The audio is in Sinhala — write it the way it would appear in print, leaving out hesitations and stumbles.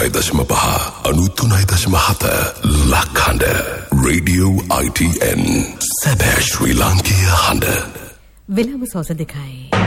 89.5 93.7 ලක්හඬ Radio ITN සැබෑ ශ්‍රී ලාංකීය හඬ වෙලාව සෝස 2යි